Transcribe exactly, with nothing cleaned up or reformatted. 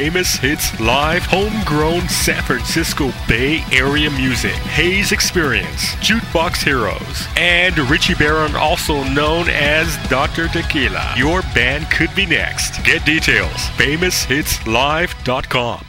Famous Hits Live, homegrown San Francisco Bay Area music, Hayes Experience, Jukebox Heroes, and Richie Barron, also known as Doctor Tequila. Your band could be next. Get details, famous hits live dot com.